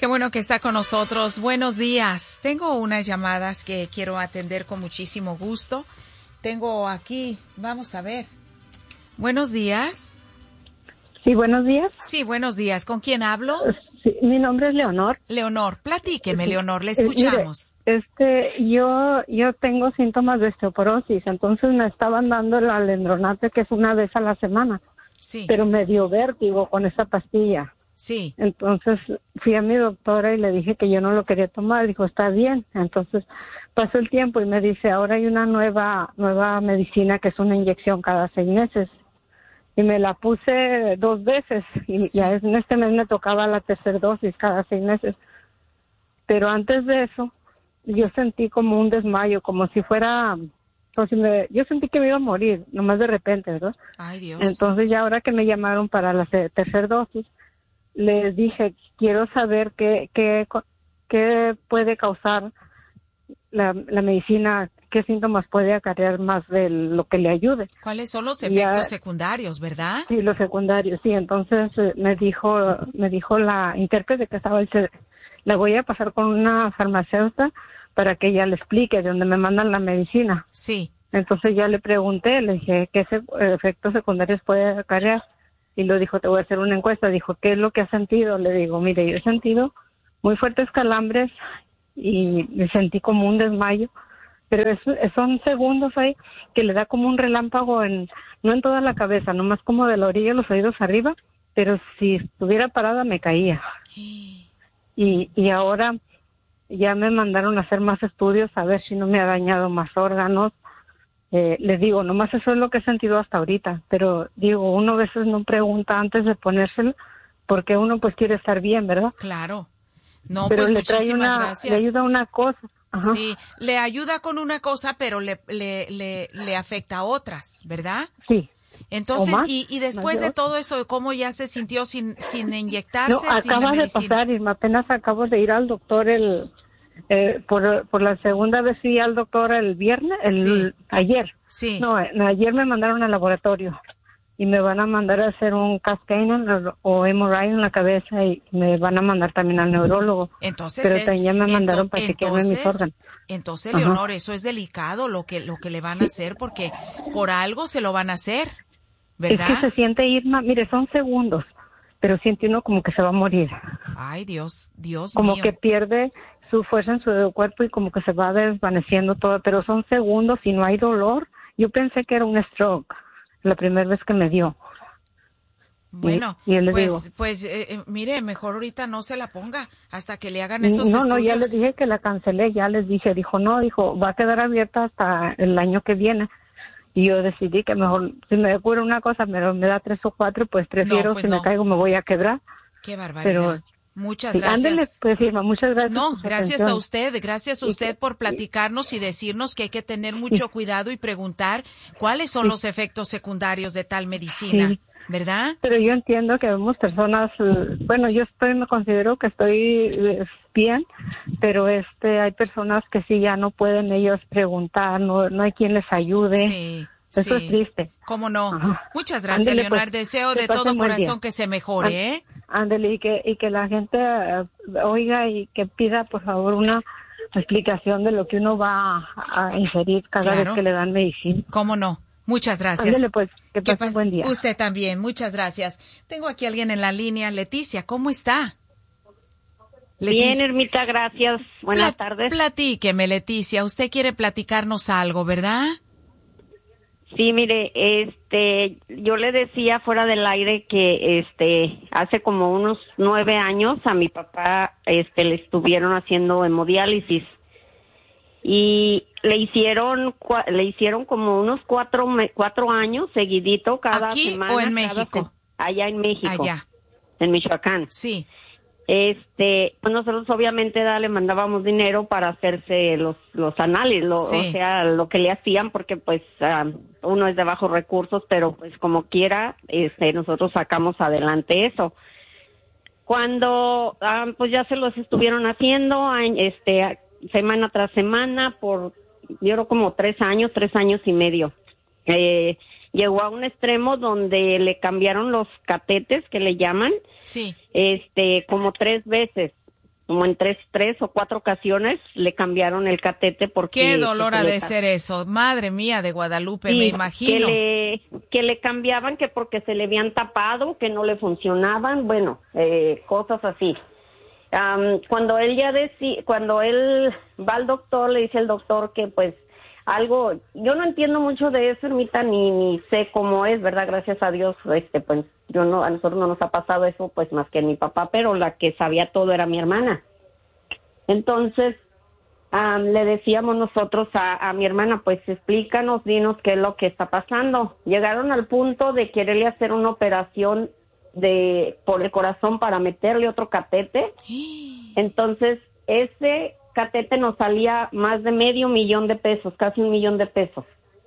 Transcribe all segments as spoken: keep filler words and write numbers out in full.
Qué bueno que está con nosotros. Buenos días. Tengo unas llamadas que quiero atender con muchísimo gusto. Tengo aquí, vamos a ver. Buenos días. Sí, buenos días. Sí, buenos días. ¿Con quién hablo? Sí, mi nombre es Leonor. Leonor, platíqueme, Leonor, le Eh, mire, escuchamos. este, yo, yo tengo síntomas de osteoporosis, entonces me estaban dando el alendronate, que es una vez a la semana. Sí. Pero me dio vértigo con esa pastilla. Sí. Entonces fui a mi doctora y le dije que yo no lo quería tomar. Dijo, está bien. Entonces pasó el tiempo y me dice, ahora hay una nueva, nueva medicina que es una inyección cada seis meses. Y me la puse dos veces y Sí. ya en este mes me tocaba la tercera dosis cada seis meses. Pero antes de eso, yo sentí como un desmayo, como si fuera, como si me, yo sentí que me iba a morir, nomás de repente, ¿verdad? Ay, Dios. Entonces ya ahora que me llamaron para la se- tercera dosis, les dije, quiero saber qué, qué, co- qué puede causar la, la medicina, qué síntomas puede acarrear más de lo que le ayude. ¿Cuáles son los Ya- efectos secundarios, verdad? Sí, los secundarios, sí. Entonces eh, me dijo, me dijo la intérprete que estaba, dice, la voy a pasar con una farmacéutica para que ella le explique de dónde me mandan la medicina. Sí. Entonces ya le pregunté, le dije, ¿qué se- efectos secundarios puede acarrear? Y lo dijo, te voy a hacer una encuesta. Dijo, ¿qué es lo que has sentido? Le digo, mire, yo he sentido muy fuertes calambres y me sentí como un desmayo, pero es, son segundos ahí que le da como un relámpago, en no en toda la cabeza, nomás como de la orilla de los oídos arriba, pero si estuviera parada me caía. Y, y ahora ya me mandaron a hacer más estudios a ver si no me ha dañado más órganos. Eh, les digo, nomás eso es lo que he sentido hasta ahorita, pero digo, uno a veces no pregunta antes de ponérselo porque uno pues quiere estar bien, ¿verdad? Claro. No, Pero pues le trae muchísimas una, gracias. le ayuda una cosa. Ajá. Sí, le ayuda con una cosa, pero le, le, le, le afecta a otras, ¿verdad? Sí. Entonces, ¿O más? y, y después Más de de ocho. todo eso, ¿cómo ya se sintió sin, sin No, inyectarse, sin la acaba de medicina? pasar, Irma, apenas acabo de ir al doctor el, eh, por, por la segunda vez fui al doctor el viernes, el Sí. ayer. Sí. No, eh, ayer me mandaron al laboratorio y me van a mandar a hacer un cascade o M R I en la cabeza y me van a mandar también al neurólogo. Entonces, Pero eh, también ya me ento- mandaron para chequearme mis entonces, órganos. entonces, Ajá. Leonor, eso es delicado lo que, lo que le van a hacer, porque por algo se lo van a hacer, Es que ¿verdad? se siente, Irma, mire, son segundos, pero siente uno como que se va a morir. Ay, Dios, Dios Como mío. que pierde su fuerza en su cuerpo y como que se va desvaneciendo todo, pero son segundos y no hay dolor. Yo pensé que era un stroke la primera vez que me dio. Bueno, y, y yo le pues, digo, pues, eh, eh, mire, mejor ahorita no se la ponga hasta que le hagan esos no, estudios. no, ya les dije que la cancelé, ya les dije, dijo, no, dijo, va a quedar abierta hasta el año que viene. Y yo decidí que mejor, si me cura una cosa, me, me da tres o cuatro, pues prefiero, No, pues si no. me caigo me voy a quebrar. Qué barbaridad. Pero Muchas sí, gracias. ándele, pues, Irma, muchas gracias No, por su gracias atención. a usted, gracias a Y usted que- por platicarnos y decirnos que hay que tener mucho cuidado y preguntar cuáles son Sí. los efectos secundarios de tal medicina, Sí. ¿verdad? Pero yo entiendo que vemos personas, eh, bueno, yo estoy, me considero que estoy eh, bien, pero este, hay personas que sí ya no pueden ellos preguntar, no, no hay quien les ayude. Sí, Eso es sí. triste. ¿Cómo no? Ajá. Muchas gracias, Ándele, pues, Leonard. Deseo que de pasen todo buen día. corazón que se mejore, ¿eh? Ándele, y que, y que la gente eh, oiga y que pida, por favor, una explicación de lo que uno va a, a ingerir cada Claro. vez que le dan medicina. ¿Cómo no? Muchas gracias. Ándele, pues, que Que pase pas- buen día. Usted también, muchas gracias. Tengo aquí a alguien en la línea. Leticia, ¿cómo está? Bien, Ermita, gracias. Buenas Pla- tardes. Platíqueme, Leticia. Usted quiere platicarnos algo, ¿verdad? Sí, mire, este, yo le decía fuera del aire que, este, hace como unos nueve años a mi papá, este, le estuvieron haciendo hemodiálisis y le hicieron, cua- le hicieron como unos cuatro, me- cuatro años seguidito cada ¿Aquí semana. o en cada México? se- allá en México. Allá. En Michoacán. Sí. Este, pues nosotros obviamente da, le mandábamos dinero para hacerse los los análisis, lo, Sí. o sea, lo que le hacían, porque pues ah, uno es de bajos recursos, pero pues como quiera, este, nosotros sacamos adelante eso. Cuando ah, pues ya se los estuvieron haciendo, ah, este, semana tras semana por, yo creo como tres años, tres años y medio. Eh, llegó a un extremo donde le cambiaron los catetes que le llaman. Sí. Este, como tres veces. como en tres, tres o cuatro ocasiones le cambiaron el catete porque... Qué dolor ha de le... ser eso, madre mía de Guadalupe, sí, me imagino. Que le, que le cambiaban, que porque se le habían tapado, que no le funcionaban, bueno, eh, cosas así. Um, cuando él ya deci- cuando él va al doctor, le dice el doctor que pues algo, yo no entiendo mucho de eso, Ermita, ni, ni sé cómo es, ¿verdad? Gracias a Dios, este, pues yo no, a nosotros no nos ha pasado eso, pues más que a mi papá, pero la que sabía todo era mi hermana. Entonces, um, le decíamos nosotros a, a mi hermana, pues explícanos, dinos qué es lo que está pasando. Llegaron al punto de quererle hacer una operación de por el corazón para meterle otro catete. Entonces, ese catete nos salía más de medio millón de pesos, casi un millón de pesos.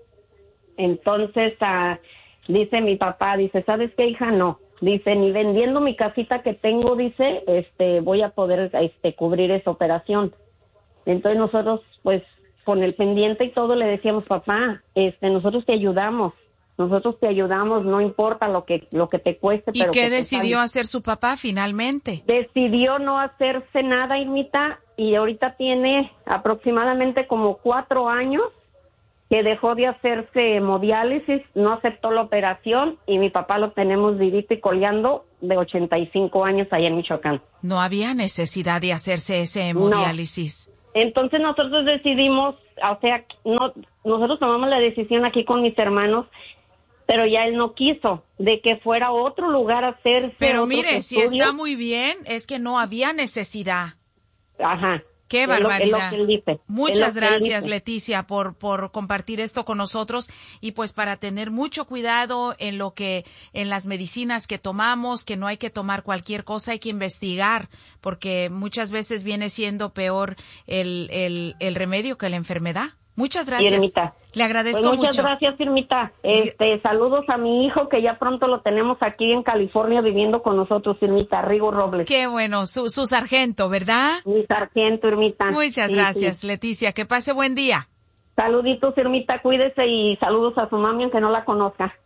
Entonces, uh, dice mi papá, dice, ¿sabes qué, hija? No. Dice, ni vendiendo mi casita que tengo, dice, este, voy a poder este, cubrir esa operación. Entonces nosotros, pues, con el pendiente y todo, le decíamos, papá, este, nosotros te ayudamos, nosotros te ayudamos, no importa lo que, lo que te cueste. ¿Y pero qué que decidió hacer su papá finalmente? Decidió no hacerse nada, Irmita, y ahorita tiene aproximadamente como cuatro años que dejó de hacerse hemodiálisis, no aceptó la operación y mi papá lo tenemos vivito y coleando de ochenta y cinco años allá en Michoacán. No había necesidad de hacerse ese hemodiálisis. No. Entonces nosotros decidimos, o sea, no, nosotros tomamos la decisión aquí con mis hermanos, pero ya él no quiso, de que fuera a otro lugar a hacerse. Pero mire, si está muy bien, es que no había necesidad. Ajá. Qué barbaridad. Es lo, es lo que él dice. Muchas es lo que gracias, él dice. Leticia, por, por compartir esto con nosotros y pues para tener mucho cuidado en lo que, en las medicinas que tomamos, que no hay que tomar cualquier cosa, hay que investigar, porque muchas veces viene siendo peor el, el, el remedio que la enfermedad. Muchas gracias. Irmita. Le agradezco pues muchas mucho. gracias, Irmita. Este, saludos a mi hijo que ya pronto lo tenemos aquí en California viviendo con nosotros, Irmita, Rigo Robles. Qué bueno, su, su sargento, ¿verdad? Mi sargento, Irmita. Muchas sí, gracias, sí. Leticia. Que pase buen día. Saluditos, Irmita, cuídese y saludos a su mami aunque no la conozca.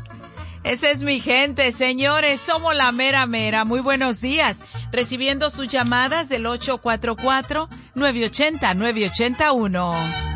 Esa es mi gente, señores, somos la mera mera. Muy buenos días. Recibiendo sus llamadas del ocho cuatro cuatro, nueve ocho cero, nueve ocho uno.